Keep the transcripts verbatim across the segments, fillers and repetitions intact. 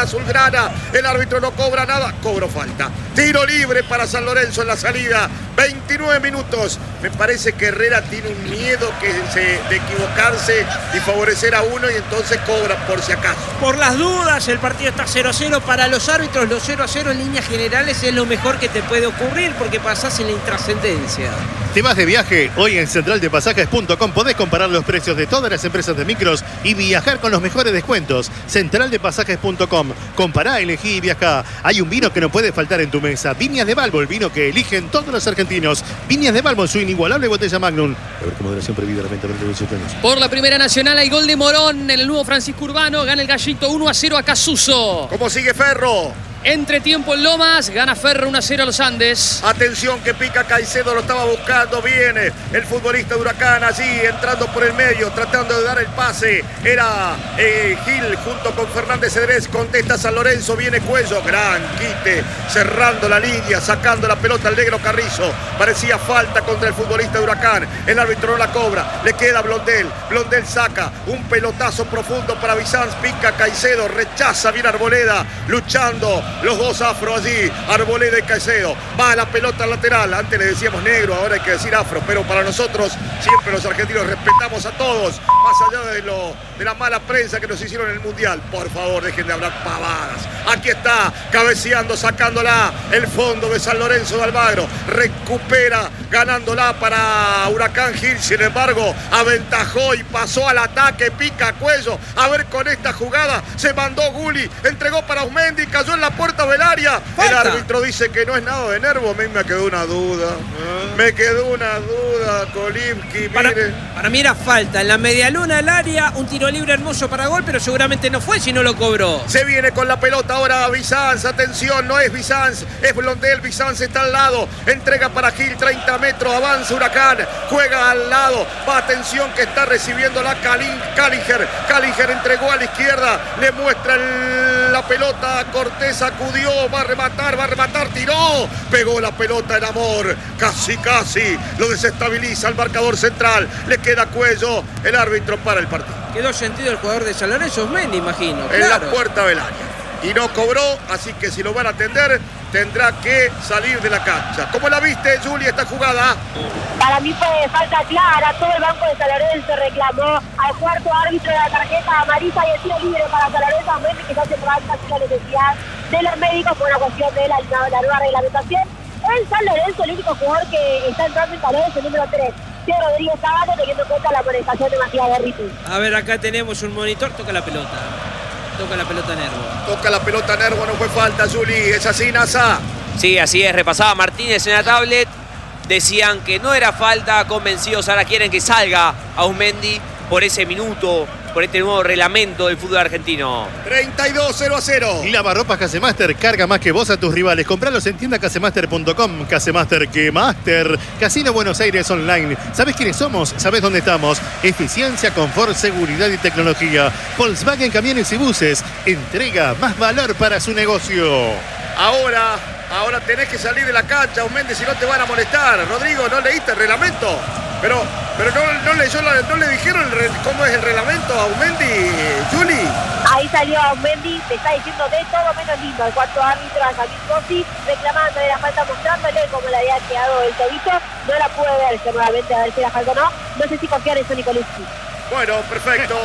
azulgrana. El árbitro no cobra nada, cobró falta. Tiro libre para San Lorenzo en la salida. veintinueve minutos. Me parece que Herrera tiene un miedo que se, de equivocarse y favorecer a uno, y entonces cobra por si acaso. Por las dudas, el partido está cero a cero. Para los árbitros, los cero a cero en líneas generales es lo mejor que te puede ocurrir, porque pasás en la intrascendencia. ¿Te vas de viaje? Hoy en central de pasajes punto com podés comparar los precios de todas las empresas de micros y viajar con los mejores descuentos. central de pasajes punto com. Compará, elegí y viajá. Hay un vino que no puede faltar en tu mesa. Viñas de Balbo, el vino que eligen todos los argentinos. Viñas de Balbo en su inigualable botella Magnum. A ver qué moderación prohibida la venta de años. Por la Primera Nacional hay gol de Morón en el nuevo Francisco Urbano. Gana el Gallito uno a cero a Casuso. ¿Cómo sigue Ferro? Entretiempo en Lomas, gana Ferro uno a cero a los Andes. Atención que pica Caicedo, lo estaba buscando, viene el futbolista de Huracán allí, entrando por el medio, tratando de dar el pase. Era eh, Gil junto con Fernández Cedrés, contesta San Lorenzo, viene Cuello, gran quite, cerrando la línea, sacando la pelota al negro Carrizo. Parecía falta contra el futbolista de Huracán, el árbitro no la cobra, le queda Blondel, Blondel saca un pelotazo profundo para Bizanz, pica Caicedo, rechaza bien Arboleda, luchando. Los dos afro allí, Arboleda y Caicedo. Va la pelota lateral. Antes le decíamos negro, ahora hay que decir afro. Pero para nosotros, siempre los argentinos respetamos a todos. Más allá de, lo, de la mala prensa que nos hicieron en el Mundial. Por favor, dejen de hablar pavadas. Aquí está, cabeceando, sacándola. El fondo de San Lorenzo de Almagro. Recupera, ganándola para Huracán Gil. Sin embargo, aventajó y pasó al ataque. Pica Cuello. A ver con esta jugada. Se mandó Gulli. Entregó para Osmendi. Cayó en la puerta del área. El árbitro dice que no es nada de nervo. A mí me quedó una duda. Me quedó una duda, Kolimski. Para, para mí era falta. En la medialuna del área, un tiro libre hermoso para gol, pero seguramente no fue si no lo cobró. Se viene con la pelota ahora Bizanz. Atención, no es Bizanz, es Blondel. Bizanz está al lado. Entrega para Gil, treinta metros. Avanza Huracán. Juega al lado. Va, atención que está recibiendo la Callinger. Callinger entregó a la izquierda. Le muestra el, la pelota a Cortés, sacudió, va a rematar, va a rematar, tiró, pegó la pelota en Amor, casi casi lo desestabiliza el marcador central, le queda Cuello, el árbitro para el partido. Quedó sentido el jugador de San Lorenzo, Osmendi, imagino. En claro. la puerta del área. Y no cobró, así que si lo van a atender, tendrá que salir de la cancha. ¿Cómo la viste, Juli, esta jugada? Para mí fue falta clara, todo el banco de San Lorenzo reclamó al cuarto árbitro de la tarjeta amarilla y el tiro libre para San Lorenzo, Osmendi, que se falta sin la necesidad de los médicos por una cuestión de la, la nueva reglamentación. En San Lorenzo, el único jugador que está entrando en calor es el número tres. Rodríguez Sabato, teniendo en cuenta la amonestación de Matías Berriti. A ver, acá tenemos un monitor, toca la pelota. Toca la pelota Nervo. Toca la pelota Nervo, no fue falta, Juli. ¿Es así, Nasa? Sí, así es. Repasaba Martínez en la tablet. Decían que no era falta, convencidos. Ahora quieren que salga Ausmendi por ese minuto, por este nuevo reglamento del fútbol argentino. treinta y dos, cero a cero. Y Lavarropas Casemaster, carga más que vos a tus rivales. Compralos en tienda casemaster punto com. Casemaster, que Master. Casino Buenos Aires Online. ¿Sabés quiénes somos? ¿Sabés dónde estamos? Eficiencia, confort, seguridad y tecnología. Volkswagen Camiones y Buses. Entrega más valor para su negocio. Ahora, ahora tenés que salir de la cancha, Ausmendi, si no te van a molestar. Rodrigo, ¿no leíste el reglamento? Pero, pero no, no, leyó la, no le dijeron el, cómo es el reglamento a Ausmendi, Juli. Ahí salió Ausmendi, te está diciendo de todo menos lindo. El cuarto árbitro, a Samir Rossi, reclamándole la falta, mostrándole cómo le había quedado el tobillo. No la pude ver, que nuevamente a ver si la falta o no. No sé si confiar en Sonny Kolimski. Bueno, perfecto.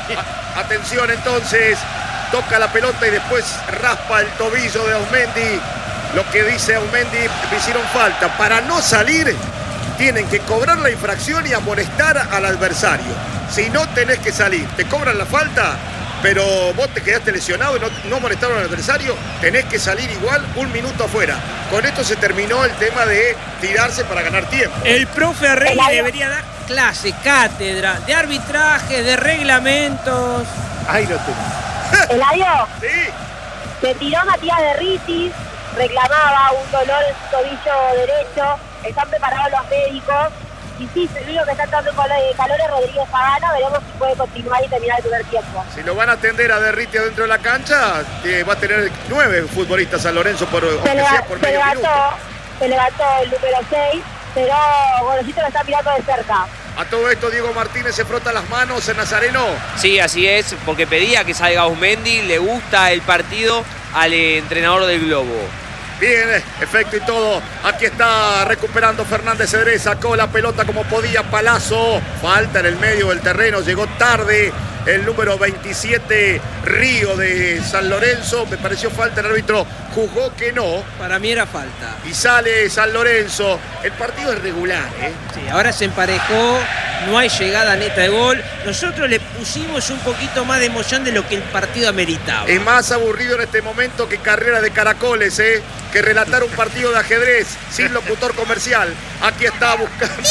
A, atención entonces. Toca la pelota y después raspa el tobillo de Ausmendi. Lo que dice Ausmendi, me hicieron falta. Para no salir, tienen que cobrar la infracción y amonestar al adversario. Si no tenés que salir, te cobran la falta, pero vos te quedaste lesionado y no, no amonestaron al adversario, tenés que salir igual un minuto afuera. Con esto se terminó el tema de tirarse para ganar tiempo. El profe Arregui debería dar clase, cátedra, de arbitraje, de reglamentos. Ahí lo tenés. ¿Eladio? Sí. Se tiró Matías Berriti, reclamaba un dolor en su tobillo derecho, están preparados los médicos, y sí, el único que está entrando en calor es Rodríguez Pagano, veremos si puede continuar y terminar el primer tiempo. Si lo van a atender a Derriti adentro de la cancha, eh, va a tener nueve futbolistas San Lorenzo, por, se, aunque leva, sea por se medio levantó, minuto. Se levantó el número seis, pero Gorosito lo está mirando de cerca. A todo esto Diego Martínez se frota las manos en Nazareno. Sí, así es, porque pedía que salga Ausmendi, le gusta el partido al entrenador del Globo. Bien, efecto y todo. Aquí está recuperando Fernández Cedrés. Sacó la pelota como podía. Palazzo. Falta en el medio del terreno. Llegó tarde el número veintisiete, Río de San Lorenzo. Me pareció falta. El árbitro juzgó que no. Para mí era falta. Y sale San Lorenzo. El partido es regular, ¿eh? Sí, ahora se emparejó. No hay llegada neta de gol. Nosotros le pusimos un poquito más de emoción de lo que el partido ameritaba. Es más aburrido en este momento que carrera de caracoles, ¿eh? Que relatar un partido de ajedrez sin locutor comercial. Aquí está buscando.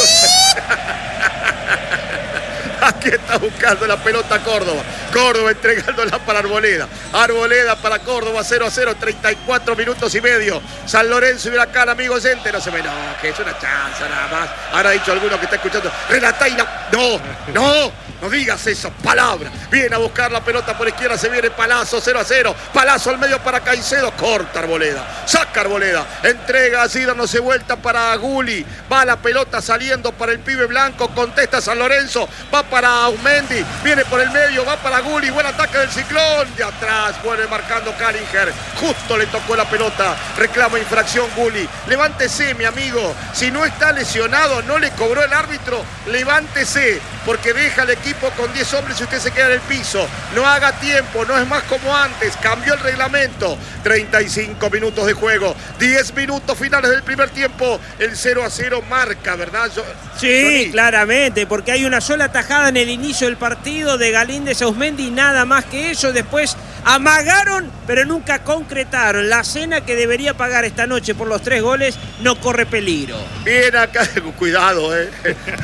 Aquí está buscando la pelota Córdoba. Córdoba entregándola para Arboleda. Arboleda para Córdoba, cero a cero, treinta y cuatro minutos y medio. San Lorenzo y Huracán, amigo oyente. No se me enoje, es una chance nada más. Ahora ha dicho alguno que está escuchando. Relataina. No, no, no digas eso. Palabra. Viene a buscar la pelota por izquierda. Se viene Palazzo, cero a cero. Palazzo al medio para Caicedo. Corta Arboleda. Saca Arboleda. Entrega así, dándose vuelta para Gulli. Va la pelota saliendo para el pibe blanco. Contesta San Lorenzo. Va para Ausmendi, viene por el medio, va para Gulli, buen ataque del Ciclón, de atrás, vuelve marcando Callinger, justo le tocó la pelota, reclama infracción Gulli, levántese mi amigo, si no está lesionado, no le cobró el árbitro, levántese, porque deja al equipo con diez hombres y usted se queda en el piso, no haga tiempo, no es más como antes, cambió el reglamento, treinta y cinco minutos de juego, diez minutos finales del primer tiempo, el cero a cero marca, ¿verdad? Yo, sí, Johnny. Claramente, porque hay una sola tajada en el inicio del partido de Galíndez Ausmendi y nada más que eso. Después amagaron, pero nunca concretaron. La cena que debería pagar esta noche por los tres goles no corre peligro. Bien acá, cuidado, eh.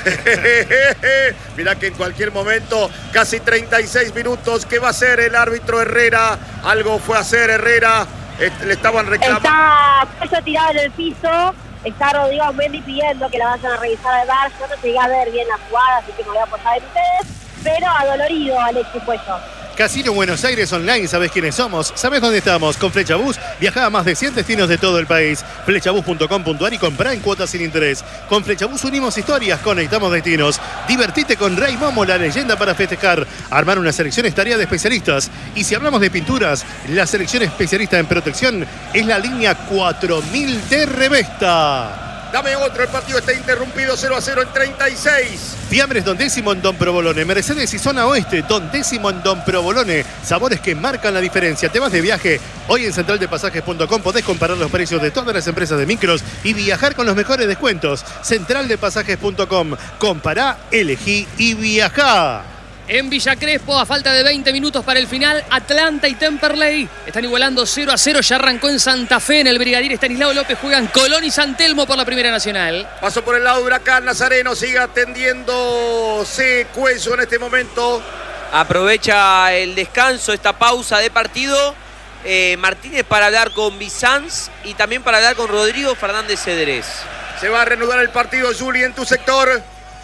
Mirá que en cualquier momento, casi treinta y seis minutos, ¿qué va a hacer el árbitro Herrera? Algo fue a hacer Herrera, le estaban reclamando. Está Cuello tirado en el piso. Está Rodrigo Ausmendi pidiendo que la vayan a revisar al V A R. Yo no llegué a ver bien la jugada, así que me voy a apoyar en ustedes. Pero adolorido Alexis Cuello. Casino Buenos Aires Online, ¿sabés quiénes somos? ¿Sabés dónde estamos? Con Flechabús, viajá a más de cien destinos de todo el país. Flechabús punto com punto ar y comprá en cuotas sin interés. Con Flechabús unimos historias, conectamos destinos. Divertite con Rey Momo, la leyenda para festejar. Armar una selección es tarea de especialistas. Y si hablamos de pinturas, la selección especialista en protección es la línea cuatro mil de Revesta. Dame otro, el partido está interrumpido, cero a cero en treinta y seis. Fiambres Don Décimo en Don Provolone, Mercedes y Zona Oeste, Don Décimo en Don Provolone. Sabores que marcan la diferencia. Te vas de viaje. Hoy en central de pasajes punto com podés comparar los precios de todas las empresas de micros y viajar con los mejores descuentos. central de pasajes punto com. Compará, elegí y viajá. En Villa Crespo, a falta de veinte minutos para el final, Atlanta y Temperley están igualando cero a cero. Ya arrancó en Santa Fe, en el Brigadier Estanislao López. Juegan Colón y San Telmo por la Primera Nacional. Paso por el lado de Huracán, Nazareno sigue atendiéndose Cuello en este momento. Aprovecha el descanso, esta pausa de partido. Eh, Martínez para hablar con Bizanz y también para hablar con Rodrigo Fernández Cedrés. Se va a reanudar el partido, Juli, en tu sector.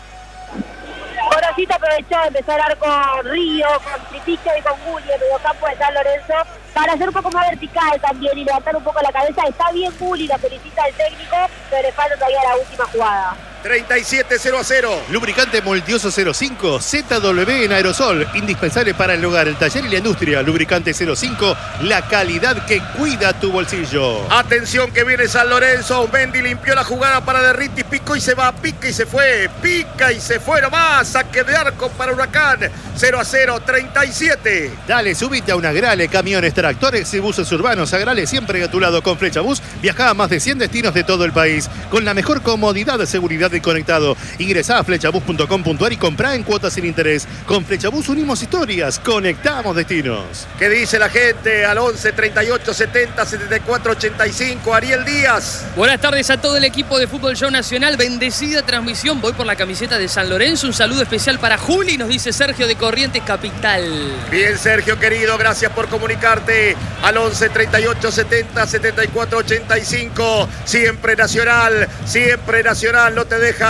Gorosito aprovechó de empezar a hablar con Río, con Tripicho y con Gulli, el mediocampo de San Lorenzo, para ser un poco más vertical también y levantar un poco la cabeza. Está bien Gulli, la felicita el técnico, pero le falta todavía la última jugada. treinta y siete cero a cero. Lubricante Multioso cero cinco, Z W en aerosol, indispensable para el hogar, el taller y la industria. Lubricante cero cinco, la calidad que cuida tu bolsillo. Atención que viene San Lorenzo, Ausmendi limpió la jugada para Derriti, picó y se va, pica y se fue, pica y se fue nomás, saque de arco para Huracán, cero a cero, treinta y siete. Dale, subite a una Agrale, camiones, tractores y buses urbanos. Agrale siempre a tu lado con Flechabús, viajá a más de cien destinos de todo el país, con la mejor comodidad, seguridad y conectado. Ingresá a flechabús punto com punto ar y comprá en cuotas sin interés. Con Flechabús unimos historias, conectamos destinos. ¿Qué dice la gente al once, treinta y ocho, setenta, setenta y cuatro, ochenta y cinco? Ariel Díaz. Buenas tardes a todo el equipo de Fútbol Show Nacional. Bendecida transmisión. Voy por la camiseta de San Lorenzo. Un saludo especial para Juli, nos dice Sergio de Corrientes Capital. Bien, Sergio querido, gracias por comunicarte al once, treinta y ocho, setenta, setenta y cuatro, ochenta y cinco. Siempre Nacional, siempre Nacional, no te deja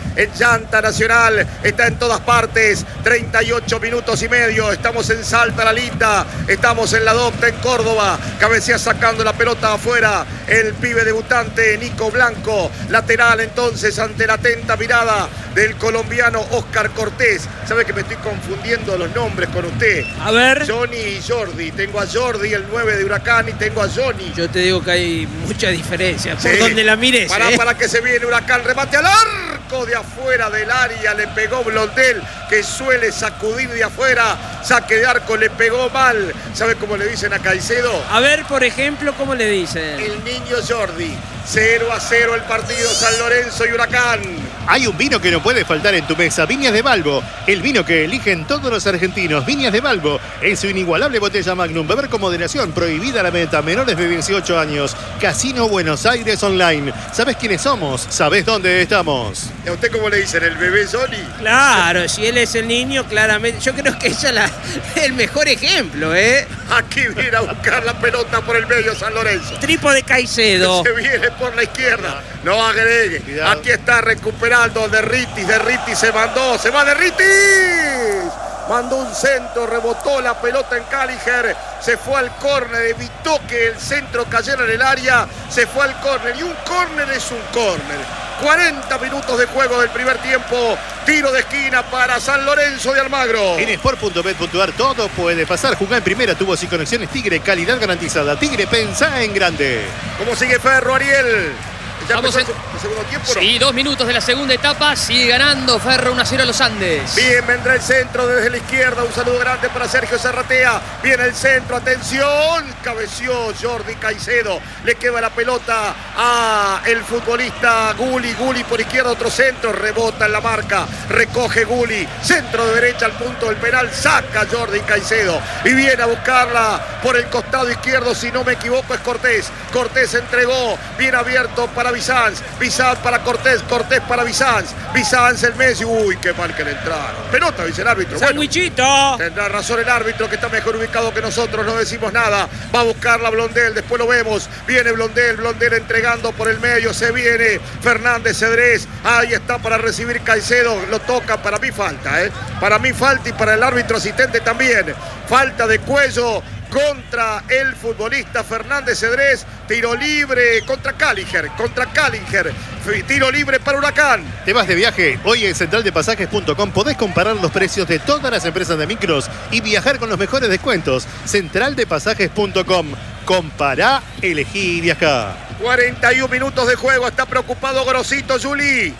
en Llanta Nacional, está en todas partes. treinta y ocho minutos y medio, estamos en Salta La Linda, estamos en La Docta, en Córdoba. Cabecea sacando la pelota afuera el pibe debutante Nico Blanco. Lateral entonces ante la atenta mirada del colombiano Oscar Cortés. Sabe que me estoy confundiendo los nombres con usted. A ver. Johnny y Jordi. Tengo a Jordi, el nueve de Huracán, y tengo a Johnny. Yo te digo que hay mucha diferencia. Por Sí. donde la mires. Para, ¿eh? para que se viene Huracán. Remate al arco de afuera del área. Le pegó Blondel, que suele sacudir de afuera. Saque de arco, le pegó mal. ¿Sabe cómo le dicen a Caicedo? A ver, por ejemplo, ¿cómo le dicen? El niño Jordi. cero a cero el partido, San Lorenzo y Huracán. Hay un vino que no puede faltar en tu mesa, Viñas de Balbo, el vino que eligen todos los argentinos. Viñas de Balbo, en su inigualable botella Magnum. Beber con moderación, prohibida la venta, menores de dieciocho años. Casino Buenos Aires Online. ¿Sabés quiénes somos? ¿Sabés dónde estamos? ¿Y a usted cómo le dicen? ¿El bebé Johnny? Claro, si él es el niño, claramente. Yo creo que ella es la, el mejor ejemplo, ¿eh? Aquí viene a buscar la pelota por el medio San Lorenzo. Tripo de Caicedo. Se viene por la izquierda. No agregue. Cuidado. Aquí está recuperando Derritis. Derritis se mandó. Se va Derritis. Mandó un centro, rebotó la pelota en Caliger, se fue al córner, evitó que el centro cayera en el área, se fue al córner y un córner es un córner. cuarenta minutos de juego del primer tiempo, tiro de esquina para San Lorenzo de Almagro. En sport punto bet punto ar todo puede pasar. Jugá en primera, tubos y conexiones Tigre, calidad garantizada. Tigre, pensá en grande. ¿Cómo sigue Ferro, Ariel? ¿Ya Vamos empezó en- el segundo tiempo? ¿No? Sí, dos minutos de la segunda etapa. Sigue ganando Ferro uno a cero a los Andes. Bien, vendrá el centro desde la izquierda. Un saludo grande para Sergio Zarratea. Viene el centro, atención. Cabeció Jordi Caicedo. Le queda la pelota a el futbolista Guli. Guli por izquierda, otro centro. Rebota en la marca. Recoge Guli. Centro de derecha al punto del penal. Saca Jordi Caicedo. Y viene a buscarla por el costado izquierdo. Si no me equivoco, es Cortés. Cortés entregó. Bien abierto para Bizanz. Bizanz para Cortés. Cortés para Bizanz. Bizanz el Messi. Uy, qué mal que le entraron. Pelota, dice el árbitro. Bueno, Sandwichito. tendrá razón el árbitro, que está mejor ubicado que nosotros, no decimos nada. Va a buscar la Blondel, después lo vemos. Viene Blondel, Blondel entregando por el medio. Se viene Fernández Cedrés. Ahí está para recibir Caicedo. Lo toca, para mí falta, ¿eh? Para mí falta y para el árbitro asistente también. Falta de Cuello contra el futbolista Fernández Cedrés. Tiro libre contra Caliger, contra Caliger. Tiro libre para Huracán. ¿Te vas de viaje? Hoy en central de pasajes punto com podés comparar los precios de todas las empresas de micros y viajar con los mejores descuentos. central de pasajes punto com. Compará, elegí y viajá. cuarenta y un minutos de juego. Está preocupado Grosito, Juli.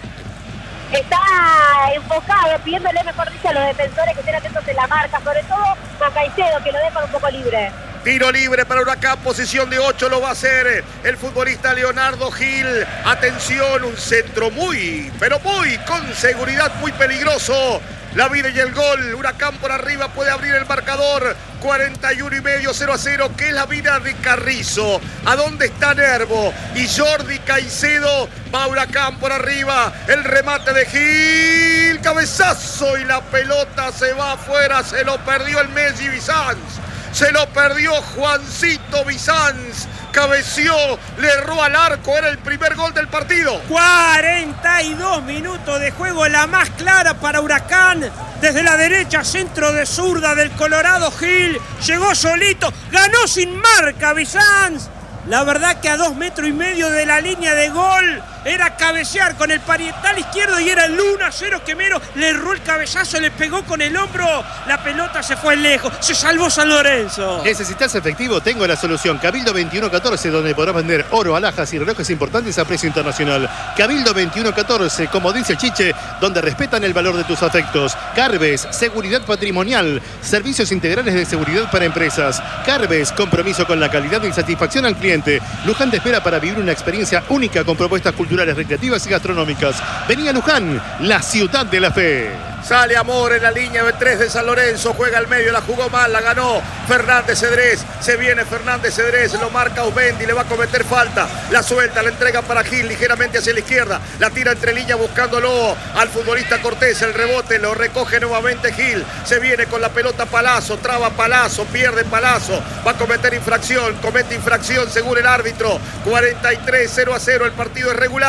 Está enfocado, pidiéndole, mejor dicho, a los defensores que estén atentos en la marca, sobre todo con Caicedo, que lo dejan un poco libre. Tiro libre para Huracán, posición de ocho lo va a hacer el futbolista Leonardo Gil. Atención, un centro muy, pero muy, con seguridad, muy peligroso. La vida y el gol. Huracán por arriba puede abrir el marcador. cuarenta y uno y medio, cero a cero. Que es la vida de Carrizo. ¿A dónde está Nervo? Y Jordi Caicedo. Va Huracán por arriba. El remate de Gil. Cabezazo y la pelota se va afuera. Se lo perdió el Messi Bizanz. Se lo perdió Juancito Bizanz. Cabeció, le erró al arco. Era el primer gol del partido. cuarenta y dos minutos de juego, la más clara para Huracán. Desde la derecha, centro de zurda del Colorado Gil. Llegó solito, ganó sin marca Bizanz. La verdad que a dos metros y medio de la línea de gol era cabecear con el parietal izquierdo y era el uno a cero que Mero le erró el cabezazo, le pegó con el hombro, la pelota se fue lejos, se salvó San Lorenzo. ¿Necesitas efectivo? Tengo la solución. Cabildo veintiuno catorce, donde podrás vender oro, alhajas y relojes importantes a precio internacional. Cabildo veintiuno catorce, como dice el Chiche, donde respetan el valor de tus afectos. Carves, seguridad patrimonial, servicios integrales de seguridad para empresas. Carves, compromiso con la calidad y satisfacción al cliente. Luján te espera para vivir una experiencia única con propuestas culturales, recreativas y gastronómicas. Vení a Luján, la ciudad de la fe. Sale Amor en la línea de tres de San Lorenzo. Juega al medio, la jugó mal, la ganó Fernández Cedrés. Se viene Fernández Cedrés, lo marca Usmendi, le va a cometer falta. La suelta, la entrega para Gil ligeramente hacia la izquierda. La tira entre líneas buscándolo al futbolista Cortés. El rebote lo recoge nuevamente Gil. Se viene con la pelota Palazzo, traba Palazzo, pierde Palazzo. Va a cometer infracción, comete infracción según el árbitro. cuarenta y tres, cero a cero, el partido es regular.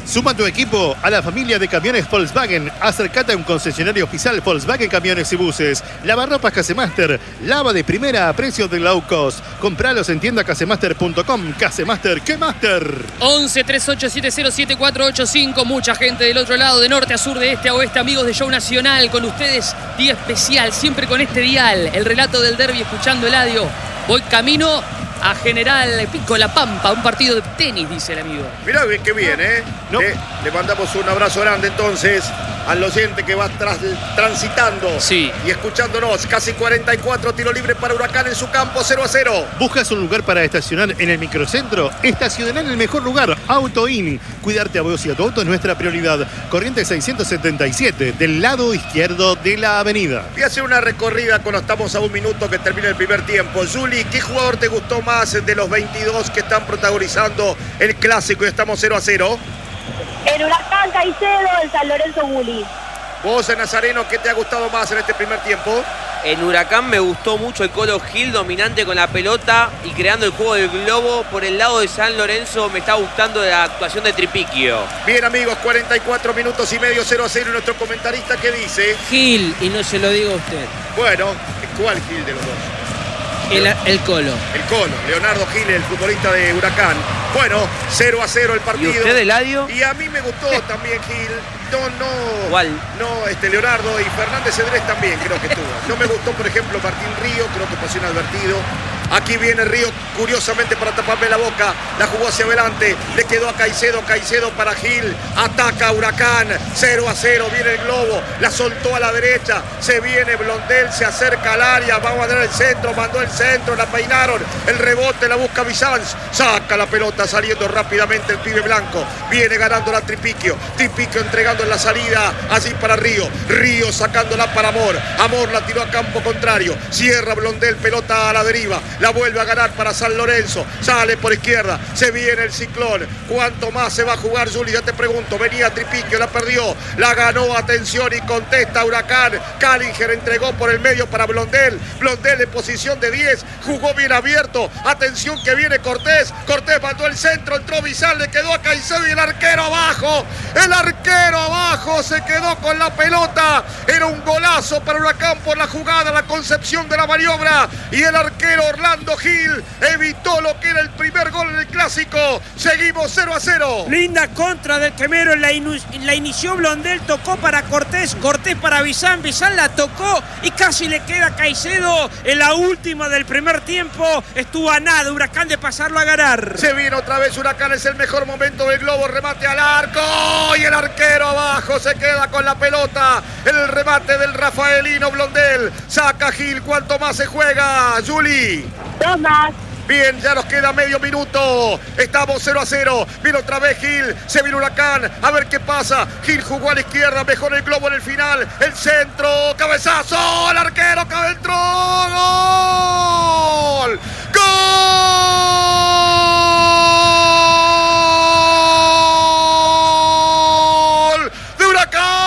Suma tu equipo a la familia de camiones Volkswagen. Acércate a un concesionario oficial Volkswagen Camiones y Buses. Lavarropas Casemaster. Lava de primera a precios de low cost. Compralos en tienda casemaster punto com. Casemaster, ¿qué master? once, treinta y ocho, setenta, siete cuatro ocho cinco. Mucha gente del otro lado, de norte a sur, de este a oeste. Amigos de Show Nacional, con ustedes, día especial. Siempre con este dial. El relato del derbi, escuchando Eladio. Voy camino a General Pico La Pampa, un partido de tenis, dice el amigo. Mirá qué bien, ¿eh? No. Le, le mandamos un abrazo grande entonces al oyente que va tras, transitando Sí. y escuchándonos. Casi cuarenta y cuatro, tiro libre para Huracán en su campo, cero a cero. ¿Buscas un lugar para estacionar en el microcentro? Estacionar en el mejor lugar, Auto In. Cuidarte a vos y a tu auto es nuestra prioridad. Corriente seiscientos setenta y siete, del lado izquierdo de la avenida. Voy a hacer una recorrida cuando estamos a un minuto que termine el primer tiempo. Juli, ¿qué jugador te gustó más de los veintidós que están protagonizando el clásico y estamos cero a cero? El Huracán Caicedo, el San Lorenzo Gulli. Vos, Nazareno, ¿qué te ha gustado más en este primer tiempo? En Huracán me gustó mucho el Colo Gil, dominante con la pelota y creando el juego del globo. Por el lado de San Lorenzo me está gustando la actuación de Tripiquio. Bien, amigos, cuarenta y cuatro minutos y medio, cero a cero. Y nuestro comentarista, ¿qué dice? Gil, y no se lo digo a usted. Bueno, ¿cuál Gil de los dos? El, el Colo. El Colo, Leonardo Gil, el futbolista de Huracán. Bueno, cero a cero el partido. ¿Y usted, Eladio? Y a mí me gustó también Gil. No, no. ¿Cuál? No, este Leonardo y Fernández Cedrés también creo que estuvo. No me gustó, por ejemplo, Martín Río, creo que pasó inadvertido. Aquí viene Río, curiosamente, para taparme la boca. La jugó hacia adelante, le quedó a Caicedo, Caicedo para Gil. Ataca Huracán, cero a cero, viene el globo. La soltó a la derecha, se viene Blondel, se acerca al área. Va a mandar el centro, mandó el centro, la peinaron. El rebote la busca Bizanz, saca la pelota saliendo rápidamente el pibe blanco. Viene ganando la Tripiquio, Tripiquio entregando en la salida, así para Río. Río sacándola para Amor. Amor la tiró a campo contrario. Cierra Blondel, pelota a la deriva. La vuelve a ganar para San Lorenzo. Sale por izquierda. Se viene el ciclón. ¿Cuánto más se va a jugar, Juli? Ya te pregunto. Venía Tripiquio, la perdió. La ganó. Atención y contesta Huracán. Callinger entregó por el medio para Blondel. Blondel en posición de diez. Jugó bien abierto. Atención que viene Cortés. Cortés mandó el centro. Entró Bizal. Le quedó a Caicedo y el arquero abajo. El arquero abajo se quedó con la pelota. Era un golazo para Huracán por la jugada, la concepción de la maniobra. Y el arquero Orlando Gil evitó lo que era el primer gol en el clásico. Seguimos cero a cero. Linda contra del Quemero. La, inu- la inició Blondel, tocó para Cortés. Cortés para Bizán. Bizán la tocó y casi le queda a Caicedo. En la última del primer tiempo estuvo a nada Huracán de pasarlo a ganar. Se viene otra vez Huracán. Es el mejor momento del globo. Remate al arco. Y el arquero abajo se queda con la pelota. El remate del Rafaelino Blondel. Saca Gil. ¿Cuánto más se juega, Juli? Dos más. Bien, ya nos queda medio minuto. Estamos cero a cero. Viene otra vez Gil. Se viene Huracán. A ver qué pasa. Gil jugó a la izquierda. Mejor el globo en el final. El centro. Cabezazo. El arquero. Cabe entró. ¡Gol! ¡Gol! ¡De Huracán!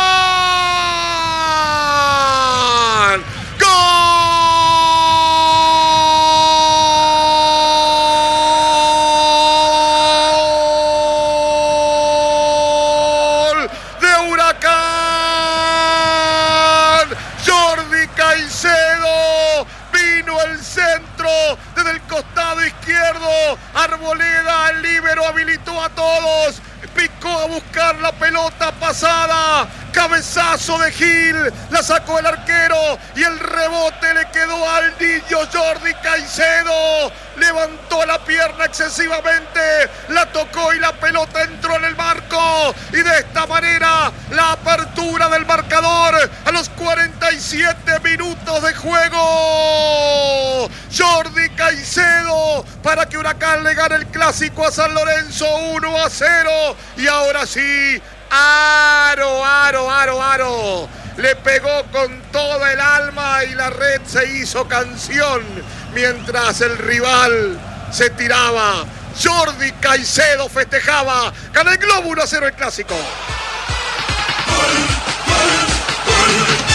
Desde el costado izquierdo, Arboleda, el líbero, habilitó a todos. Picó a buscar la pelota pasada. Cabezazo de Gil. La sacó el arquero. Y el rebote le quedó al niño Jordi Caicedo. Levantó la pierna excesivamente. La tocó y la pelota entró en el marco. Y de esta manera, la apertura del marcador a los cuarenta y siete minutos de juego. Jordi Caicedo para que Huracán le gane el clásico a San Lorenzo uno a cero. Y ahora sí, aro, aro, aro, aro. Le pegó con toda el alma y la red se hizo canción mientras el rival se tiraba. Jordi Caicedo festejaba. Gana el globo uno a cero el clásico.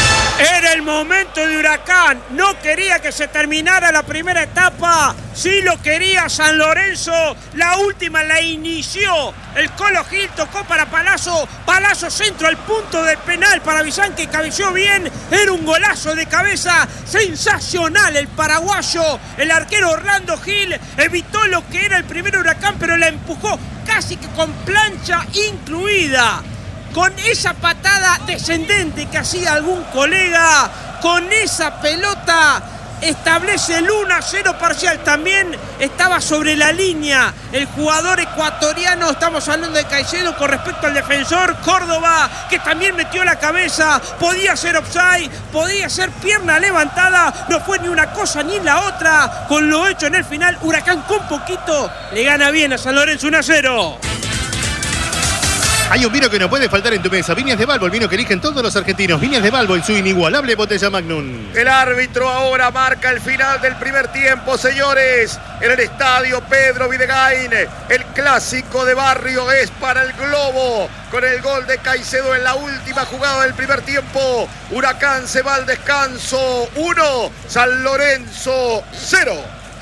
Era el momento de Huracán. No quería que se terminara la primera etapa. Sí lo quería San Lorenzo. La última la inició el Colo Gil. Tocó para Palazzo. Palazzo centro al punto del penal para Bizán, que cabeció bien. Era un golazo de cabeza sensacional el paraguayo. El arquero Orlando Gil evitó lo que era el primer Huracán, pero la empujó casi que con plancha incluida. Con esa patada descendente que hacía algún colega, con esa pelota establece el uno a cero parcial. También estaba sobre la línea el jugador ecuatoriano, estamos hablando de Caicedo, con respecto al defensor Córdoba, que también metió la cabeza. Podía ser offside, podía ser pierna levantada, no fue ni una cosa ni la otra. Con lo hecho en el final, Huracán con poquito le gana bien a San Lorenzo uno a cero. Hay un vino que no puede faltar en tu mesa. Viñas de Balbo, el vino que eligen todos los argentinos. Viñas de Balbo y su inigualable botella Magnum. El árbitro ahora marca el final del primer tiempo, señores. En el estadio Pedro Videgain, el clásico de barrio es para el Globo. Con el gol de Caicedo en la última jugada del primer tiempo. Huracán se va al descanso. uno, San Lorenzo cero.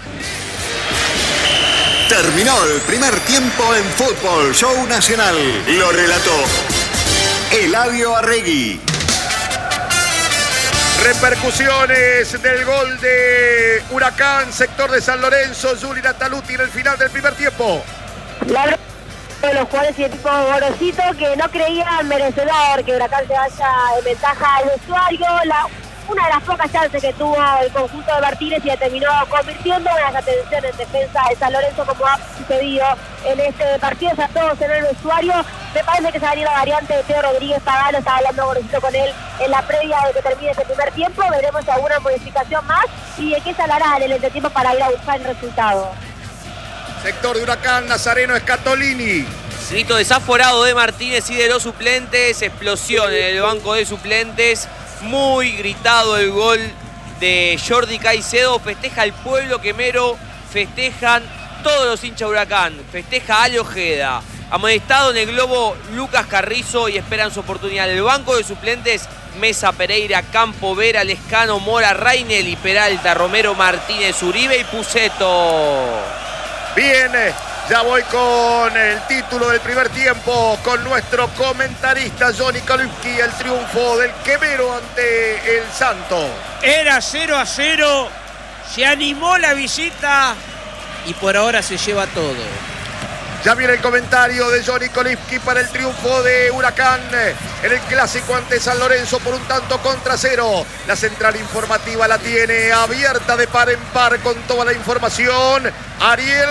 Terminó el primer tiempo en Fútbol Show Nacional. Lo relató Eladio Arregui. Repercusiones del gol de Huracán, sector de San Lorenzo. Juli Nataluti en el final del primer tiempo. La de los jugadores y el equipo Gorosito, que no creían merecedor que Huracán se vaya en ventaja al vestuario. La Una de las pocas chances que tuvo el conjunto de Martínez y la terminó convirtiendo. Una atención en defensa de San Lorenzo, como ha sucedido en este partido. Ya todos en el vestuario. Me parece que se va a venir la variante de Teo Rodríguez Pagano. Estaba hablando Gorosito con él en la previa de que termine este primer tiempo. Veremos alguna modificación más y de qué se hablará en el entretiempo para ir a buscar el resultado. Sector de Huracán, Nazareno Scatolini. Grito desaforado de Martínez y de los suplentes. Explosión en el banco de suplentes. Muy gritado el gol de Jordi Caicedo. Festeja el pueblo quemero. Festejan todos los hinchas de Huracán. Festeja Ali Ojeda. Amonestado en el globo Lucas Carrizo y esperan su oportunidad. El banco de suplentes: Mesa, Pereira, Campo, Vera, Lescano, Mora, Rainelli, Peralta, Romero, Martínez, Uribe y Puceto. Bien, ya voy con el título del primer tiempo, con nuestro comentarista Johnny Kolipski. El triunfo del quemero ante el Santo. Era cero a cero, se animó la visita y por ahora se lleva todo. Ya viene el comentario de Johnny Kolipski para el triunfo de Huracán en el clásico ante San Lorenzo por un tanto contra cero. La central informativa la tiene abierta de par en par con toda la información Ariel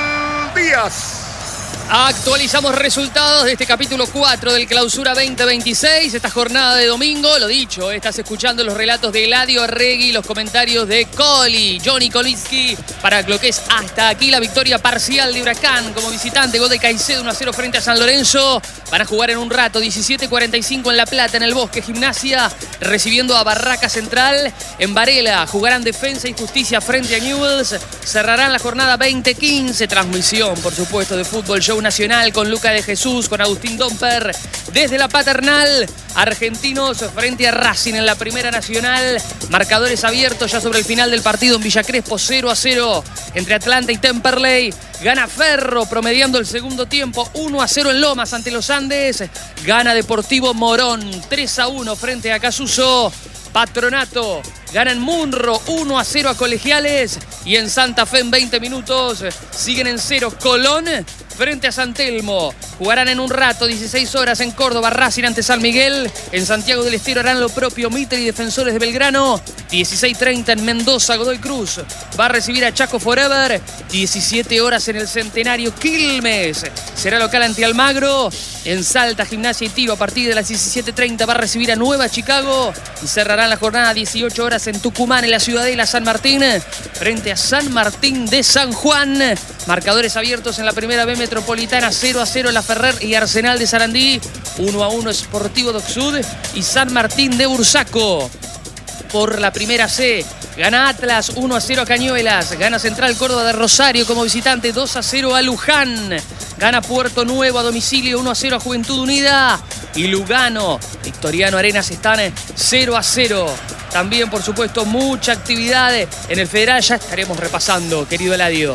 Díaz. Actualizamos resultados de este capítulo cuatro del Clausura veinte veintiséis. Esta jornada de domingo, lo dicho, estás escuchando los relatos de Eladio Arregui, los comentarios de Coli, Johnny Kolitsky, para lo que es hasta aquí la victoria parcial de Huracán como visitante. Gol de Caicedo, uno a cero frente a San Lorenzo. Van a jugar en un rato, diecisiete cuarenta y cinco en La Plata, en el Bosque Gimnasia, recibiendo a Barraca Central. En Varela jugarán Defensa y Justicia frente a Newell's. Cerrarán la jornada veinte quince. Transmisión, por supuesto, de Fútbol Show Nacional con Luca de Jesús, con Agustín Domper desde la Paternal. Argentinos frente a Racing en la Primera Nacional. Marcadores abiertos ya sobre el final del partido en Villa Crespo, cero a cero entre Atlanta y Temperley. Gana Ferro promediando el segundo tiempo, uno a cero en Lomas ante los Andes. Gana Deportivo Morón, tres a uno frente a Casuso. Patronato gana en Munro, uno a cero a Colegiales. Y en Santa Fe en veinte minutos siguen en cero Colón frente a San Telmo. Jugarán en un rato, dieciséis horas en Córdoba, Racing ante San Miguel. En Santiago del Estero harán lo propio Mitre y Defensores de Belgrano. dieciséis treinta en Mendoza, Godoy Cruz va a recibir a Chaco Forever. diecisiete horas en el Centenario, Quilmes será local ante Almagro. En Salta, Gimnasia y Tiro a partir de las diecisiete treinta va a recibir a Nueva Chicago. Y cerrarán la jornada dieciocho horas en Tucumán, en la Ciudadela, San Martín frente a San Martín de San Juan. Marcadores abiertos en la Primera B Metropolitana, cero a cero La Ferrer y Arsenal de Sarandí, uno a uno Sportivo Docsud y San Martín de Bursaco. Por la Primera C, gana Atlas uno a cero a Cañuelas, gana Central Córdoba de Rosario como visitante dos a cero a Luján, gana Puerto Nuevo a domicilio uno a cero a Juventud Unida, y Lugano. Victoriano Arenas están cero a cero. También, por supuesto, mucha actividad en el Federal. Ya estaremos repasando, querido Eladio.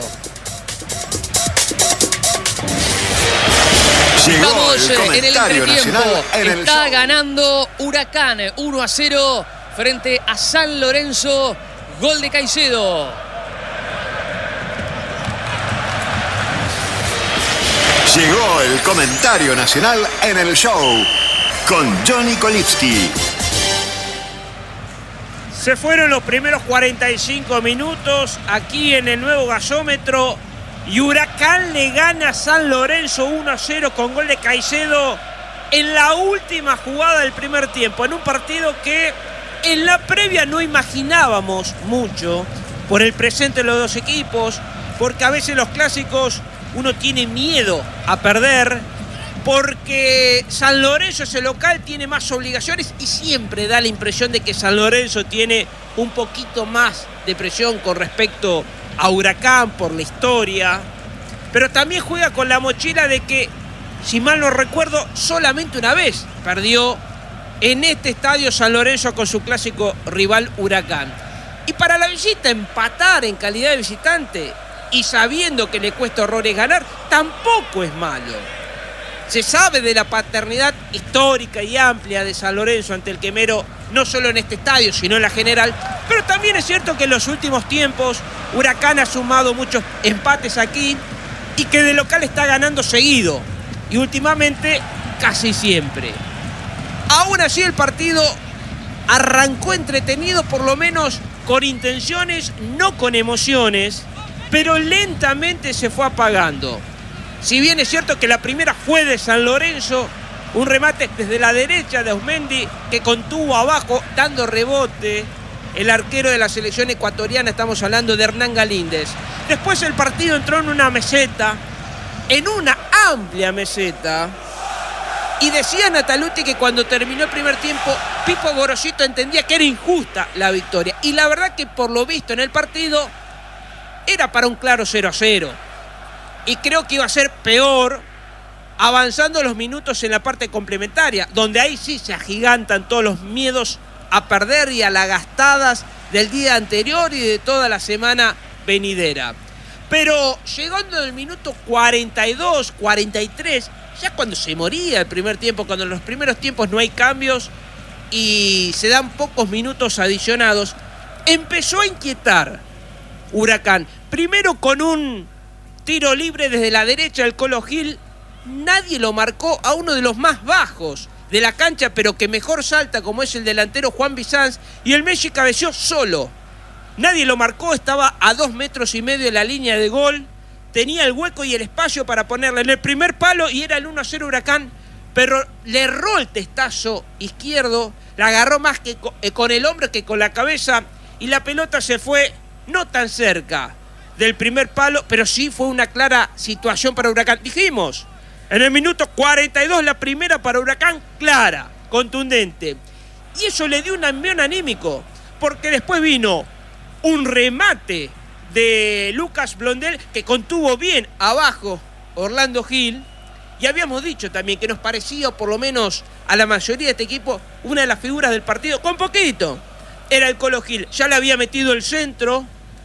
Llegó Estamos el en el comentario entretiempo. nacional en el Está show. ganando Huracán uno a cero frente a San Lorenzo. Gol de Caicedo. Llegó el comentario nacional en el show con Johnny Kolitsky. Se fueron los primeros cuarenta y cinco minutos aquí en el nuevo gasómetro y Huracán le gana a San Lorenzo uno a cero con gol de Caicedo en la última jugada del primer tiempo, en un partido que en la previa no imaginábamos mucho por el presente de los dos equipos, porque a veces los clásicos uno tiene miedo a perder, porque San Lorenzo es el local, tiene más obligaciones y siempre da la impresión de que San Lorenzo tiene un poquito más de presión con respecto a Huracán por la historia, pero también juega con la mochila de que, si mal no recuerdo, solamente una vez perdió en este estadio San Lorenzo con su clásico rival Huracán. Y para la visita empatar en calidad de visitante y sabiendo que le cuesta horrores ganar, tampoco es malo. Se sabe de la paternidad histórica y amplia de San Lorenzo ante el Quemero, no solo en este estadio, sino en la general. Pero también es cierto que en los últimos tiempos Huracán ha sumado muchos empates aquí y que de local está ganando seguido. Y últimamente casi siempre. Aún así el partido arrancó entretenido, por lo menos con intenciones, no con emociones, pero lentamente se fue apagando. Si bien es cierto que la primera fue de San Lorenzo, un remate desde la derecha de Ausmendi que contuvo abajo dando rebote el arquero de la selección ecuatoriana, estamos hablando de Hernán Galíndez. Después el partido entró en una meseta, en una amplia meseta, y decía Nataluti que cuando terminó el primer tiempo, Pipo Gorosito entendía que era injusta la victoria. Y la verdad que por lo visto en el partido era para un claro cero a cero. Y creo que iba a ser peor avanzando los minutos en la parte complementaria, donde ahí sí se agigantan todos los miedos a perder y a las gastadas del día anterior y de toda la semana venidera. Pero llegando al minuto cuarenta y dos, cuarenta y tres, ya cuando se moría el primer tiempo, cuando en los primeros tiempos no hay cambios y se dan pocos minutos adicionados, empezó a inquietar Huracán. Primero con un tiro libre desde la derecha del Colo Gil, nadie lo marcó a uno de los más bajos de la cancha, pero que mejor salta, como es el delantero Juan Bizanz, y el Messi cabeció solo. Nadie lo marcó, estaba a dos metros y medio de la línea de gol, tenía el hueco y el espacio para ponerle en el primer palo y era el uno a cero Huracán, pero le erró el testazo izquierdo, la agarró más que con el hombro que con la cabeza y la pelota se fue no tan cerca del primer palo, pero sí fue una clara situación para Huracán. Dijimos, en el minuto cuarenta y dos la primera para Huracán, clara, contundente. Y eso le dio un envión anímico, porque después vino un remate de Lucas Blondel que contuvo bien abajo Orlando Gil. Y habíamos dicho también que nos parecía, o por lo menos a la mayoría de este equipo, una de las figuras del partido, con poquito, era el Colo Gil. Ya le había metido el centro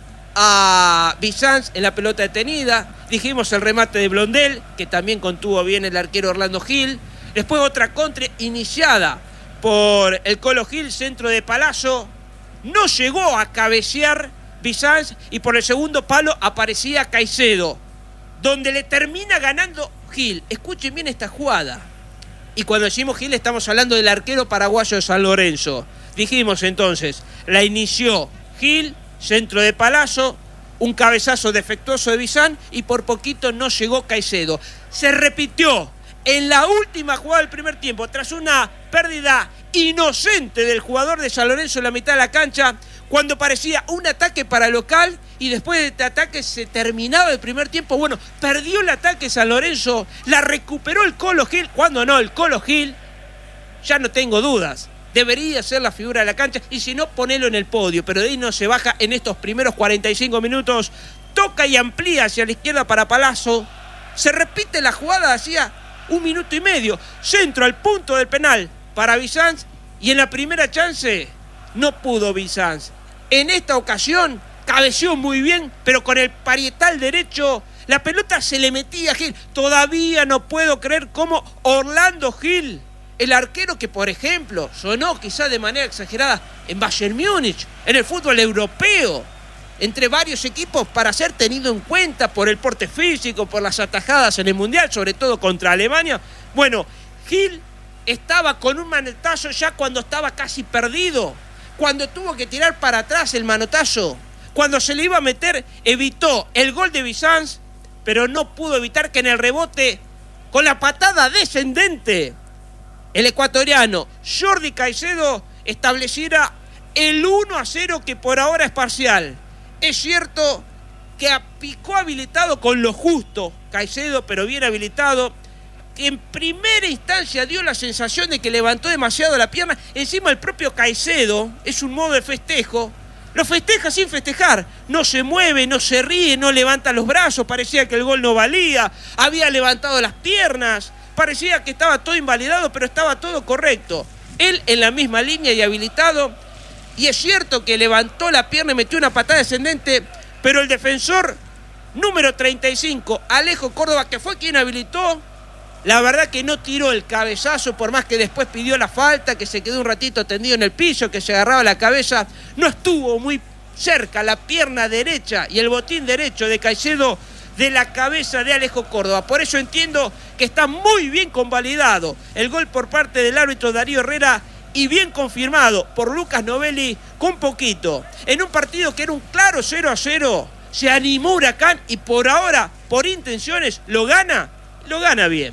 a Bizanz en la pelota detenida. Dijimos el remate de Blondel, que también contuvo bien el arquero Orlando Gil. Después otra contra iniciada por el Colo Gil, centro de Palazzo. No llegó a cabecear Bizanz y por el segundo palo aparecía Caicedo, donde le termina ganando Gil. Escuchen bien esta jugada. Y cuando decimos Gil estamos hablando del arquero paraguayo de San Lorenzo. Dijimos entonces, la inició Gil, centro de Palazzo, un cabezazo defectuoso de Bizanz y por poquito no llegó Caicedo. Se repitió en la última jugada del primer tiempo, tras una pérdida inocente del jugador de San Lorenzo en la mitad de la cancha, cuando parecía un ataque para el local y después de este ataque se terminaba el primer tiempo. Bueno, perdió el ataque San Lorenzo, la recuperó el Colo Gil. Cuando no, el Colo Gil, ya no tengo dudas, debería ser la figura de la cancha y si no, ponelo en el podio, pero de ahí no se baja en estos primeros cuarenta y cinco minutos. Toca y amplía hacia la izquierda para Palazzo, se repite la jugada hacia un minuto y medio. Centro al punto del penal para Bizanz y en la primera chance no pudo Bizanz. En esta ocasión cabeceó muy bien, pero con el parietal derecho la pelota se le metía a Gil. Todavía no puedo creer cómo Orlando Gil, el arquero que, por ejemplo, sonó quizá de manera exagerada en Bayern Múnich, en el fútbol europeo, entre varios equipos para ser tenido en cuenta por el porte físico, por las atajadas en el Mundial, sobre todo contra Alemania. Bueno, Gil estaba con un manotazo ya cuando estaba casi perdido, cuando tuvo que tirar para atrás el manotazo, cuando se le iba a meter, evitó el gol de Bizanz, pero no pudo evitar que en el rebote, con la patada descendente, el ecuatoriano Jordi Caicedo estableciera el uno a cero que por ahora es parcial. Es cierto que picó habilitado con lo justo Caicedo, pero bien habilitado, que en primera instancia dio la sensación de que levantó demasiado la pierna. Encima el propio Caicedo, es un modo de festejo, lo festeja sin festejar, no se mueve, no se ríe, no levanta los brazos, parecía que el gol no valía, había levantado las piernas, parecía que estaba todo invalidado, pero estaba todo correcto. Él en la misma línea y habilitado, y es cierto que levantó la pierna y metió una patada descendente, pero el defensor número treinta y cinco, Alejo Córdoba, que fue quien habilitó, la verdad que no tiró el cabezazo, por más que después pidió la falta, que se quedó un ratito tendido en el piso, que se agarraba la cabeza, no estuvo muy cerca la pierna derecha y el botín derecho de Caicedo de la cabeza de Alejo Córdoba. Por eso entiendo que está muy bien convalidado el gol por parte del árbitro Darío Herrera y bien confirmado por Lucas Novelli con poquito. En un partido que era un claro cero a cero, se animó Huracán y por ahora, por intenciones, lo gana, lo gana bien.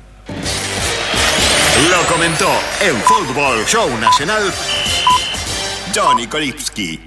Lo comentó en Fútbol Show Nacional Johnny Kolipski.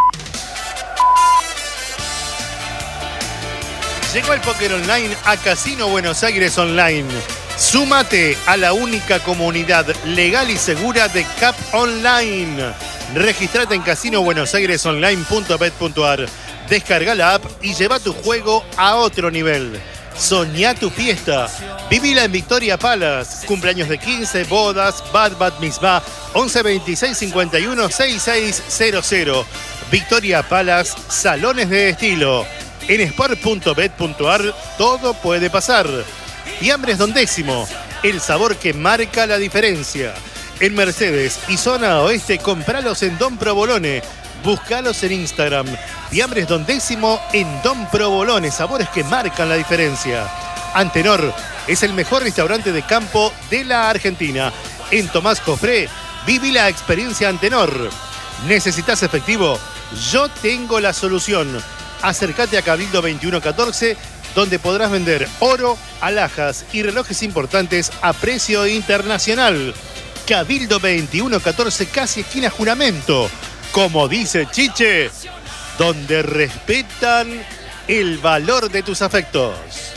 Llegó el póker online a Casino Buenos Aires Online. Súmate a la única comunidad legal y segura de Cap Online. Registrate en casino buenos aires online punto bet punto ar. Descarga la app y lleva tu juego a otro nivel. Soñá tu fiesta. Vivila en Victoria Palace. Cumpleaños de quince, bodas, Bad Bat Mitzvah. once veintiséis cincuenta y uno sesenta y seis cero cero. Victoria Palace, salones de estilo. En sport punto bet punto ar todo puede pasar. Fiambres Don Décimo, el sabor que marca la diferencia. En Mercedes y zona oeste, compralos en Don Provolone. Búscalos en Instagram. Fiambres Don Décimo en Don Provolone, sabores que marcan la diferencia. Antenor es el mejor restaurante de campo de la Argentina. En Tomás Cofré, viví la experiencia Antenor. ¿Necesitas efectivo? Yo tengo la solución. Acércate a Cabildo veintiuno catorce, donde podrás vender oro, alhajas y relojes importantes a precio internacional. Cabildo veintiuno catorce, casi esquina Juramento. Como dice Chiche, donde respetan el valor de tus afectos.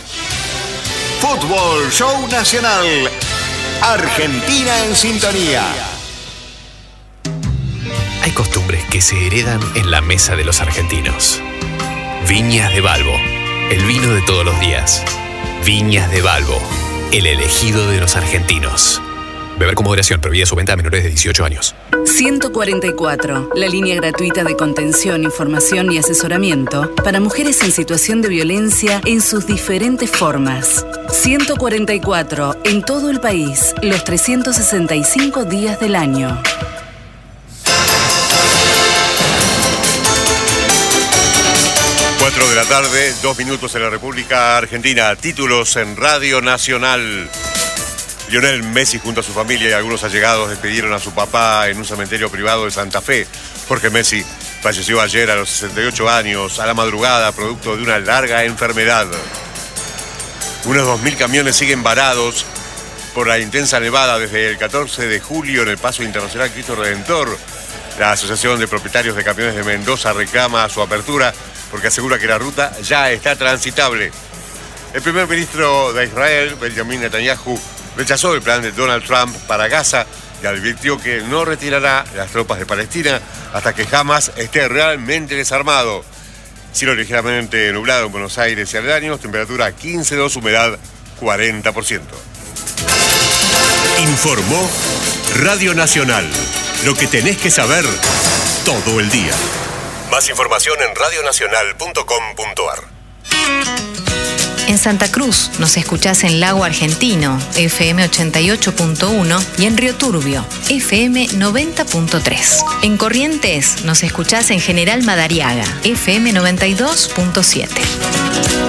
Fútbol Show Nacional. Argentina en sintonía. Hay costumbres que se heredan en la mesa de los argentinos. Viñas de Balbo, el vino de todos los días. Viñas de Balbo, el elegido de los argentinos. Beber con moderación, prohibida su venta a menores de dieciocho años. ciento cuarenta y cuatro, la línea gratuita de contención, información y asesoramiento para mujeres en situación de violencia en sus diferentes formas. ciento cuarenta y cuatro, en todo el país, los trescientos sesenta y cinco días del año. cuatro de la tarde, dos minutos en la República Argentina. Títulos en Radio Nacional. Lionel Messi junto a su familia y algunos allegados despidieron a su papá en un cementerio privado de Santa Fe. Jorge Messi falleció ayer a los sesenta y ocho años, a la madrugada, producto de una larga enfermedad. Unos dos mil camiones siguen varados por la intensa nevada desde el catorce de julio en el Paso Internacional Cristo Redentor. La Asociación de Propietarios de Camiones de Mendoza reclama su apertura porque asegura que la ruta ya está transitable. El primer ministro de Israel, Benjamin Netanyahu, rechazó el plan de Donald Trump para Gaza y advirtió que no retirará las tropas de Palestina hasta que Hamas esté realmente desarmado. Cielo ligeramente nublado en Buenos Aires y aledaños, temperatura quince dos, humedad cuarenta por ciento. Informó Radio Nacional. Lo que tenés que saber todo el día. Más información en radio nacional punto com punto a r. En Santa Cruz nos escuchás en Lago Argentino, F M ochenta y ocho punto uno, y en Río Turbio, F M noventa punto tres. En Corrientes nos escuchás en General Madariaga, F M noventa y dos punto siete.